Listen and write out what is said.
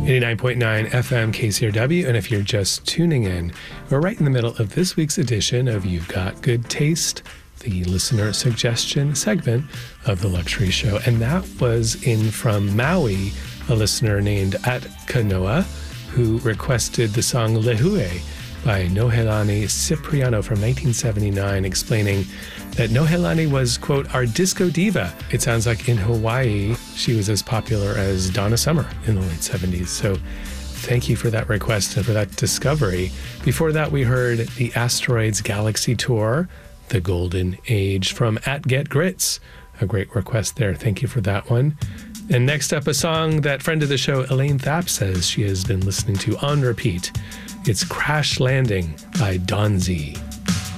89.9 FM KCRW, and if you're just tuning in, we're right in the middle of this week's edition of You've Got Good Taste, the listener suggestion segment of The Luxury Show. And that was in from Maui, a listener named At Kanoa, who requested the song Lehue by Nohelani Cipriano from 1979, explaining that Nohelani was, quote, our disco diva. It sounds like in Hawaii, she was as popular as Donna Summer in the late 70s. So thank you for that request and for that discovery. Before that, we heard the Asteroids Galaxy Tour, The Golden Age, from At Get Grits. A great request there. Thank you for that one. And next up, a song that friend of the show, Elaine Thapp, says she has been listening to on repeat. It's Crash Landing by Donzi.